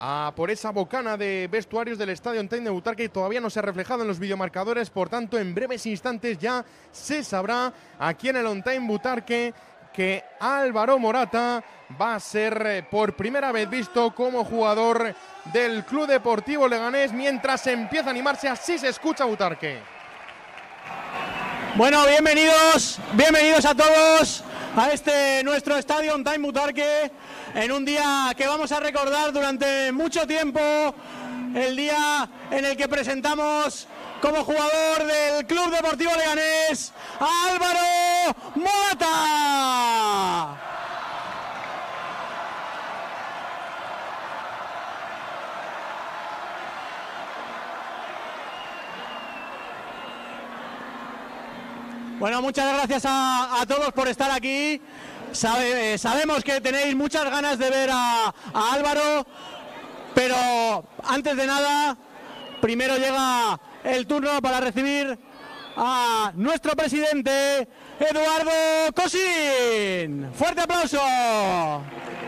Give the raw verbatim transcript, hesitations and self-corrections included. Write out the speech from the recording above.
a por esa bocana de vestuarios del Estadio Ontain de Butarque, que todavía no se ha reflejado en los videomarcadores, por tanto en breves instantes ya se sabrá aquí en el Ontain Butarque que Álvaro Morata va a ser por primera vez visto como jugador del Club Deportivo Leganés, mientras empieza a animarse. Así se escucha Butarque. Bueno, bienvenidos, bienvenidos a todos a este nuestro Estadio Ontain Butarque, en un día que vamos a recordar durante mucho tiempo, el día en el que presentamos como jugador del Club Deportivo Leganés a Álvaro Morata. Bueno, muchas gracias a, a todos por estar aquí. Sabe, eh, sabemos que tenéis muchas ganas de ver a, a Álvaro, pero antes de nada, primero llega el turno para recibir a nuestro presidente, Eduardo Cosín. ¡Fuerte aplauso!